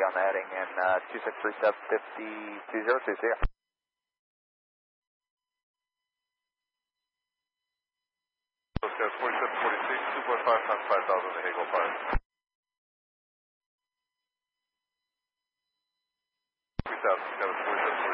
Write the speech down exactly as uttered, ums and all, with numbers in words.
on the heading in uh, two six three seven five two zero two zero. Okay, forty-seven forty-six, two point five times five thousand, the Hagel five. three thousand, that was forty-seven